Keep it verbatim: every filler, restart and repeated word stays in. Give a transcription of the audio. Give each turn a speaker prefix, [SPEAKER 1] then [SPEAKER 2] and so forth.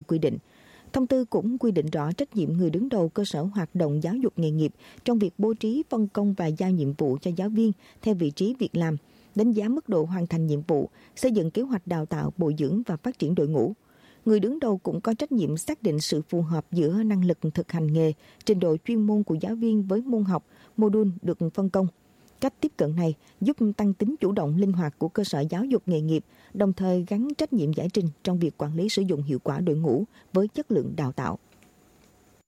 [SPEAKER 1] quy định. Thông tư cũng quy định rõ trách nhiệm người đứng đầu cơ sở hoạt động giáo dục nghề nghiệp trong việc bố trí, phân công và giao nhiệm vụ cho giáo viên theo vị trí việc làm, đánh giá mức độ hoàn thành nhiệm vụ, xây dựng kế hoạch đào tạo, bồi dưỡng và phát triển đội ngũ. Người đứng đầu cũng có trách nhiệm xác định sự phù hợp giữa năng lực thực hành nghề, trình độ chuyên môn của giáo viên với môn học, mô-đun được phân công. Cách tiếp cận này giúp tăng tính chủ động, linh hoạt của cơ sở giáo dục nghề nghiệp, đồng thời gắn trách nhiệm giải trình trong việc quản lý sử dụng hiệu quả đội ngũ với chất lượng đào tạo.